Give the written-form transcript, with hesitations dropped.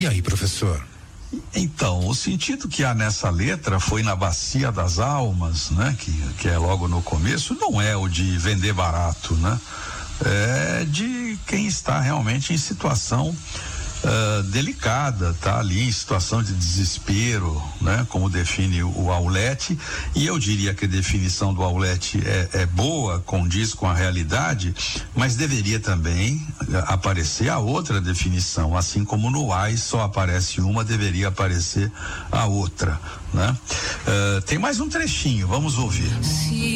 E aí, professor? Então, o sentido que há nessa letra foi na bacia das almas, né? Que é logo no começo, não é o de vender barato, né? É de quem está realmente em situação delicada, tá ali em situação de desespero, né? Como define o Aulete, e eu diria que a definição do Aulete é boa, condiz com a realidade, mas deveria também aparecer a outra definição, assim como no AI só aparece uma, deveria aparecer a outra, né? Tem mais um trechinho, vamos ouvir.